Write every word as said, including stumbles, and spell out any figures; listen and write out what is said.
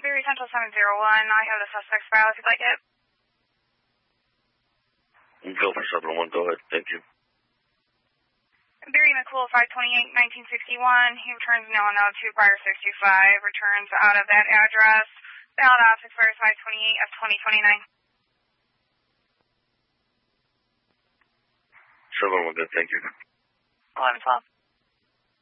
Berry Central seven zero one. I have the suspect's file if you'd like it. Go for seven one. Go ahead. Thank you. Barry McCool, five twenty-eight, nineteen sixty-one. He returns no no two prior six two five. Returns out of that address. Valid off expires five twenty-eight of twenty twenty-nine. seven one. Good. Thank you. eleven twelve.